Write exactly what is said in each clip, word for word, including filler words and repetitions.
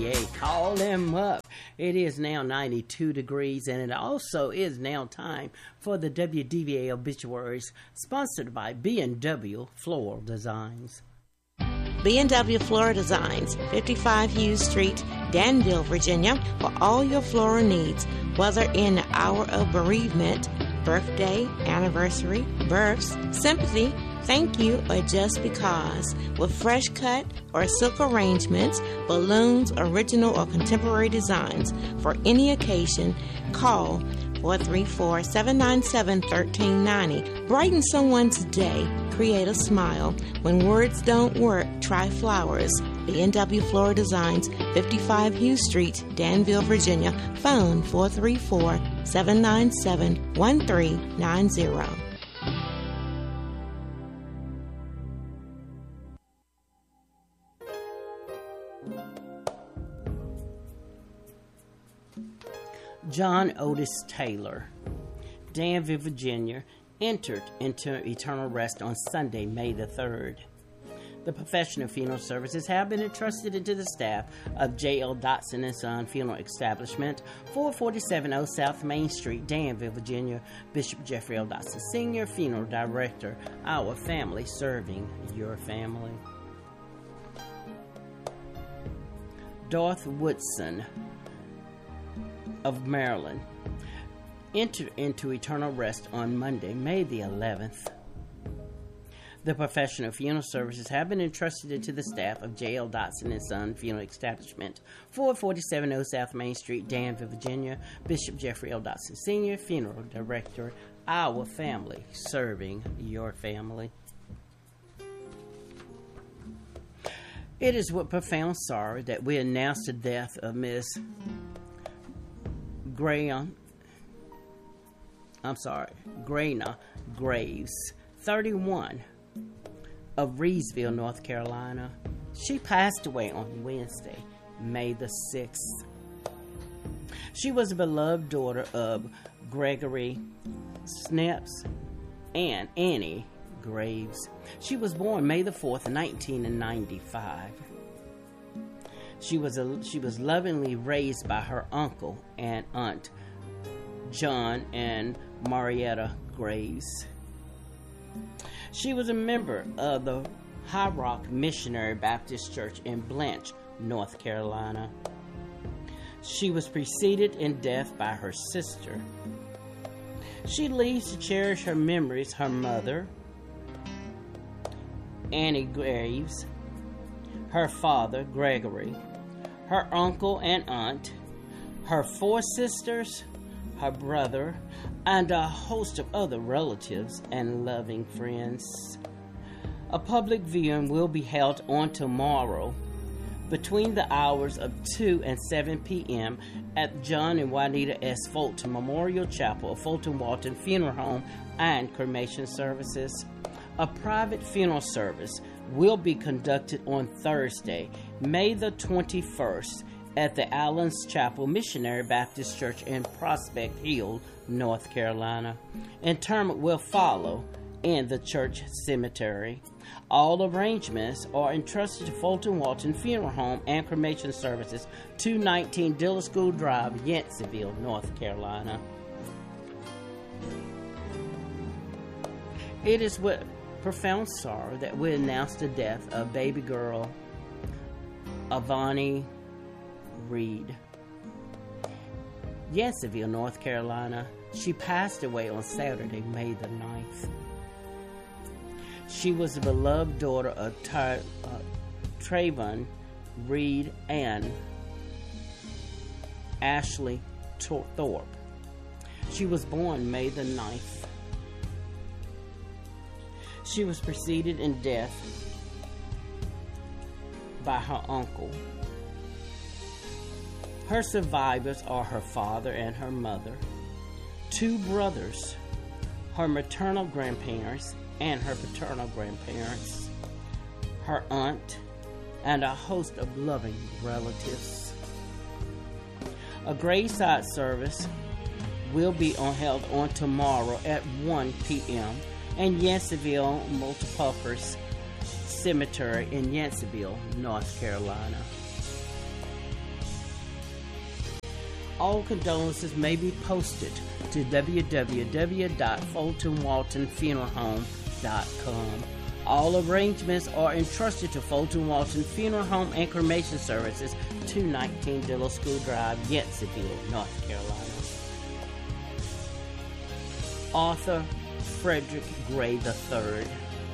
V A. Call them up. It is now ninety-two degrees, and it also is now time for the W D V A obituaries, sponsored by B and W Floral Designs. B and W Floral Designs, fifty-five Hughes Street, Danville, Virginia, for all your floral needs, whether in the hour of bereavement, birthday, anniversary, births, sympathy, thank you, or just because. With fresh cut or silk arrangements, balloons, original or contemporary designs for any occasion, call four three four, seven nine seven, one three nine zero. Brighten someone's day. Create a smile. When words don't work, try flowers. B and W Floral Designs, fifty-five Hughes Street, Danville, Virginia. Phone four three four, seven nine seven, one three nine zero. John Otis Taylor, Danville, Virginia, entered into eternal rest on Sunday, May the third. The professional funeral services have been entrusted into the staff of J L Dotson and Son Funeral Establishment, four forty-seven oh South Main Street, Danville, Virginia. Bishop Jeffrey L. Dotson, Senior Funeral Director. Our family serving your family. Dorth Woodson of Maryland entered into eternal rest on Monday, May the eleventh. The professional funeral services have been entrusted into the staff of J L. Dotson and Son Funeral Establishment, four forty-seven oh South Main Street, Danville, Virginia. Bishop Jeffrey L. Dotson, Senior Funeral Director. Our family serving your family. It is with profound sorrow that we announce the death of Miss Graham, I'm sorry, Grana Graves, thirty-one, of Reedsville, North Carolina. She passed away on Wednesday, May the sixth. She was a beloved daughter of Gregory Snaps and Annie Graves. She was born May the fourth, nineteen ninety-five. She was a, she was lovingly raised by her uncle and aunt, John and Marietta Graves. She was a member of the High Rock Missionary Baptist Church in Blanche, North Carolina. She was preceded in death by her sister. She leaves to cherish her memories her mother, Annie Graves, her father, Gregory, her uncle and aunt, her four sisters, her brother, and a host of other relatives and loving friends. A public viewing will be held on tomorrow between the hours of two and seven p.m. at John and Juanita S. Fulton Memorial Chapel of Fulton Walton Funeral Home and cremation services. A private funeral service will be conducted on Thursday, May the twenty-first, at the Allen's Chapel Missionary Baptist Church in Prospect Hill, North Carolina. Interment will follow in the church cemetery. All arrangements are entrusted to Fulton Walton Funeral Home and cremation services, two nineteen Dilla School Drive, Yanceyville, North Carolina. It is with profound sorrow that we announce the death of baby girl Avani Reed, Yanceyville, North Carolina. She passed away on Saturday, May the ninth. She was the beloved daughter of Ty, uh, Trayvon Reed and Ashley Thorpe. She was born May the ninth. She was preceded in death by her uncle. Her survivors are her father and her mother, two brothers, her maternal grandparents and her paternal grandparents, her aunt, and a host of loving relatives. A graveside service will be on, held on tomorrow at one p.m. in Yanceyville Multipurpose Cemetery in Yanceyville, North Carolina. All condolences may be posted to w w w dot fulton walton funeral home dot com. All arrangements are entrusted to Fulton Walton Funeral Home and Cremation Services, two nineteen Dillow School Drive, Yanceyville, North Carolina. Arthur Frederick Gray the third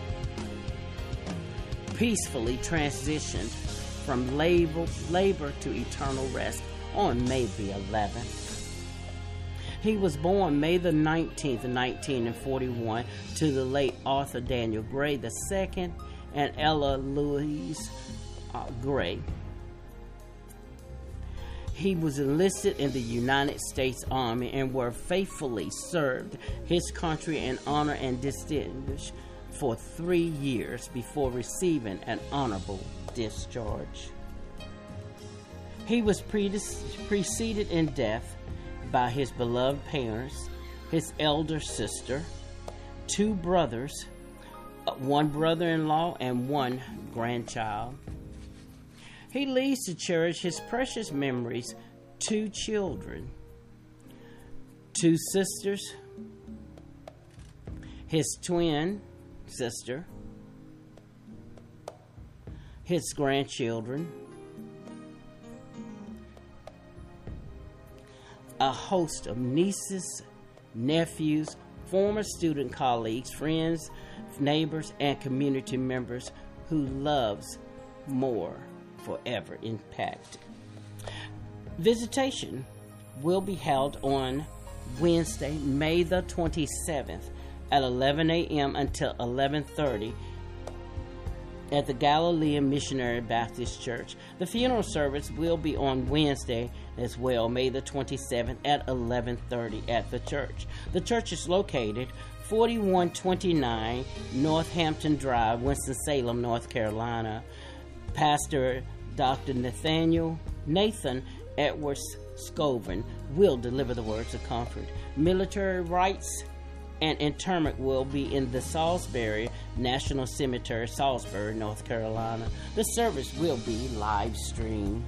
peacefully transitioned from labor, labor to eternal rest on May the eleventh. He was born May the nineteenth, nineteen forty-one, to the late Arthur Daniel Gray the second and Ella Louise uh, Gray. He was enlisted in the United States Army and were faithfully served his country in honor and distinguished for three years before receiving an honorable discharge. He was preceded in death by his beloved parents, his elder sister, two brothers, one brother-in-law, and one grandchild. He leaves to cherish his precious memories, two children, two sisters, his twin sister, his grandchildren, a host of nieces, nephews, former student colleagues, friends, neighbors, and community members who loves more forever impacted. Visitation will be held on Wednesday, May the twenty-seventh at eleven a.m. until eleven thirty at the Galilean Missionary Baptist Church. The funeral service will be on Wednesday as well, May the twenty-seventh at eleven thirty at the church. The church is located forty-one twenty-nine Northampton Drive, Winston-Salem, North Carolina. Pastor Doctor Nathaniel Nathan Edwards Scoven will deliver the words of comfort. Military rites and interment will be in the Salisbury National Cemetery, Salisbury, North Carolina. The service will be live streamed.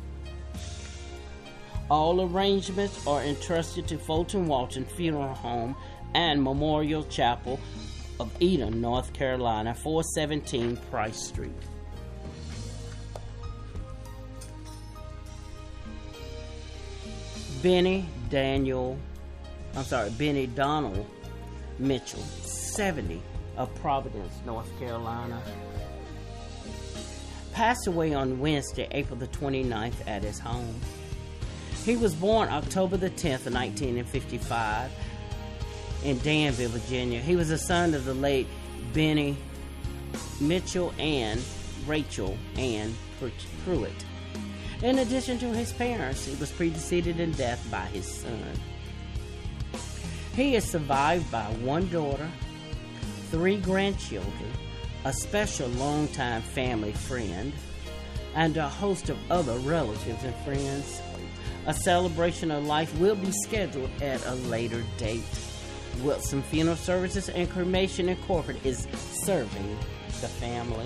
All arrangements are entrusted to Fulton Walton Funeral Home and Memorial Chapel of Eden, North Carolina, four seventeen Price Street. Benny Daniel, I'm sorry, Benny Donald Mitchell, seventy, of Providence, North Carolina, passed away on Wednesday, April the twenty-ninth at his home. He was born October the tenth, nineteen fifty-five in Danville, Virginia. He was the son of the late Benny Mitchell and Rachel Ann Pruitt. In addition to his parents, he was preceded in death by his son. He is survived by one daughter, three grandchildren, a special longtime family friend, and a host of other relatives and friends. A celebration of life will be scheduled at a later date. Wilson Funeral Services and Cremation Incorporated is serving the family.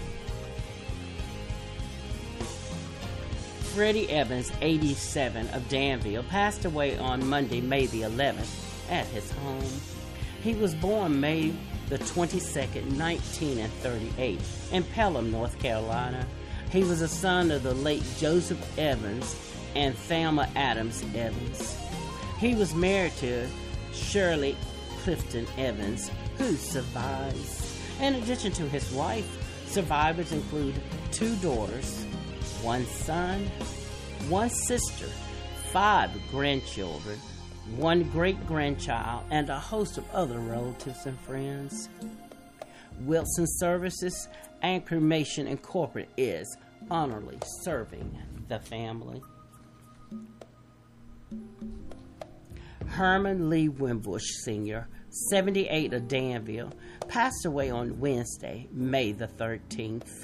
Freddie Evans, eighty-seven, of Danville, passed away on Monday, May the eleventh, at his home. He was born May the twenty-second, nineteen thirty-eight, in Pelham, North Carolina. He was a son of the late Joseph Evans and Thelma Adams Evans. He was married to Shirley Clifton Evans, who survives. In addition to his wife, survivors include two daughters, one son, one sister, five grandchildren, one great-grandchild, and a host of other relatives and friends. Wilson Services and Cremation Incorporated is honorably serving the family. Herman Lee Wimbush, Senior, seventy-eight, of Danville, passed away on Wednesday, May the thirteenth.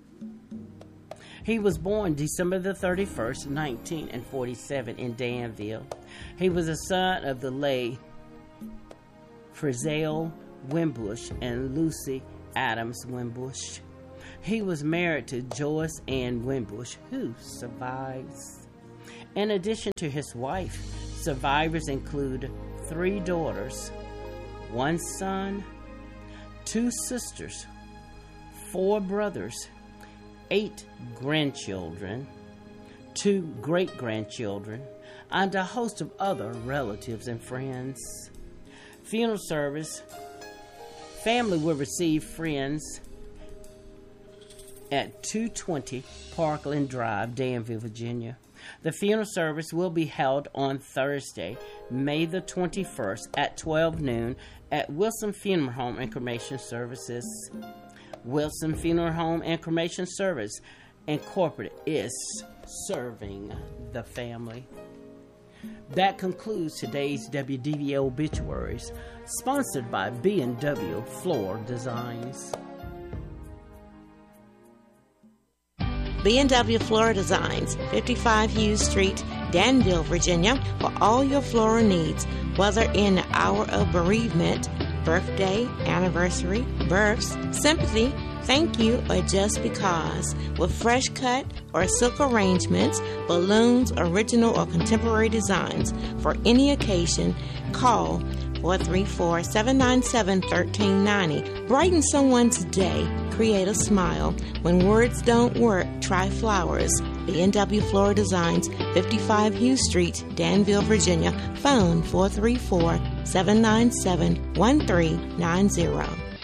He was born December the thirty-first, nineteen forty-seven, in Danville. He was a son of the late Frizzell Wimbush and Lucy Adams Wimbush. He was married to Joyce Ann Wimbush, who survives. In addition to his wife, survivors include three daughters, one son, two sisters, four brothers, eight grandchildren, two great-grandchildren, and a host of other relatives and friends. Funeral service. Family will receive friends at two twenty Parkland Drive, Danville, Virginia. The funeral service will be held on Thursday, May the twenty-first at twelve noon at Wilson Funeral Home and Cremation Services. Wilson Funeral Home and Cremation Service Incorporated is serving the family. That concludes today's W D V A Obituaries, sponsored by B and W Floor Designs. B and W Floor Designs, fifty-five Hughes Street, Danville, Virginia, for all your floral needs, whether in the hour of bereavement, birthday, anniversary, births, sympathy, thank you, or just because. With fresh cut or silk arrangements, balloons, original or contemporary designs for any occasion, call four three four, seven nine seven, one three nine zero. Brighten someone's day. Create a smile. When words don't work, try flowers. B and W Floral Designs, fifty-five Hughes Street, Danville, Virginia. Phone four three four, seven nine seven, one three nine zero.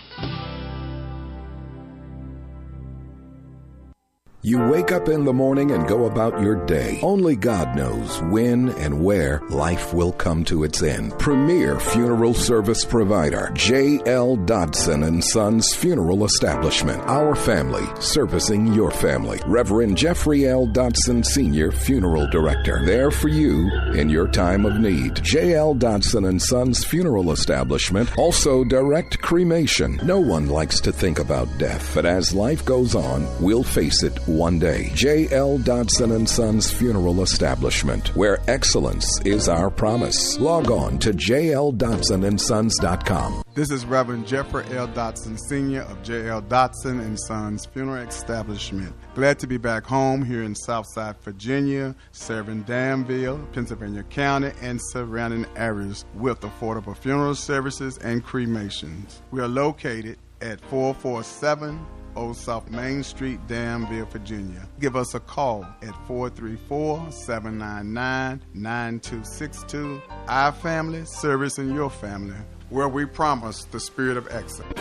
You wake up in the morning and go about your day. Only God knows when and where life will come to its end. Premier funeral service provider, J L. Dodson and Sons Funeral Establishment. Our family servicing your family. Reverend Jeffrey L. Dodson Senior Funeral Director. There for you in your time of need. J L. Dodson and Sons Funeral Establishment. Also direct cremation. No one likes to think about death, but as life goes on, we'll face it one day. J L. Dodson and Sons Funeral Establishment, where excellence is our promise. Log on to j l dodson and sons dot com. This is Reverend Jeffrey L. Dodson Senior of J L. Dodson and Sons Funeral Establishment. Glad to be back home here in Southside Virginia, serving Danville, Pennsylvania County, and surrounding areas with affordable funeral services and cremations. We are located at four four seven Old South Main Street, Danville, Virginia. Give us a call at four three four, seven nine nine, nine two six two. Our family servicing your family, where we promise the spirit of excellence.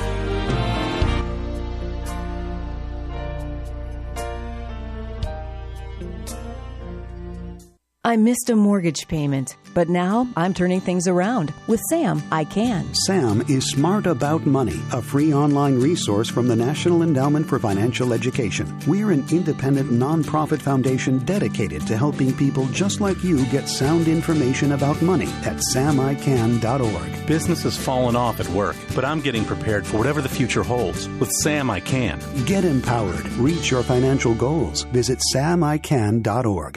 I missed a mortgage payment, but now I'm turning things around. With Sam, I can. Sam is Smart About Money, a free online resource from the National Endowment for Financial Education. We're an independent nonprofit foundation dedicated to helping people just like you get sound information about money at sam i can dot org. Business has fallen off at work, but I'm getting prepared for whatever the future holds. With Sam, I can. Get empowered. Reach your financial goals. Visit sam i can dot org.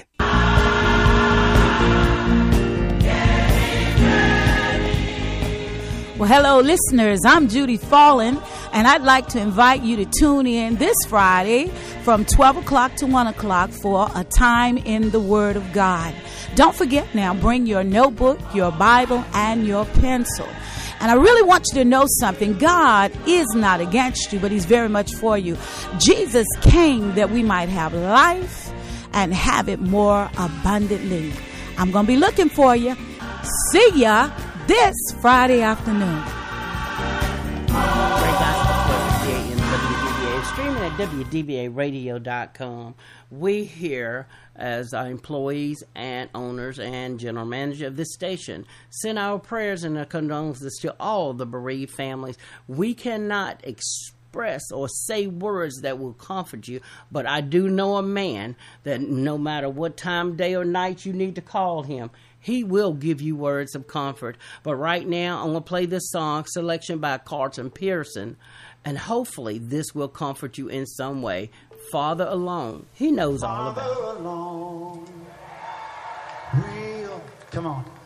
Well, hello, listeners. I'm Judy Fallon, and I'd like to invite you to tune in this Friday from twelve o'clock to one o'clock for A Time in the Word of God. Don't forget now, bring your notebook, your Bible, and your pencil. And I really want you to know something. God is not against you, but He's very much for you. Jesus came that we might have life and have it more abundantly. I'm going to be looking for you. See ya this Friday afternoon. Great Gospel Club here in W D V A, streaming at w d v a radio dot com. We here, as our employees and owners and general manager of this station, send our prayers and our condolences to all the bereaved families. We cannot express or say words that will comfort you, but I do know a man that no matter what time, day, or night you need to call him, he will give you words of comfort. But right now, I'm going to play this song, selection by Carlton Pearson, and hopefully this will comfort you in some way. Father Alone. He knows all about it. Father alone, real. Come on.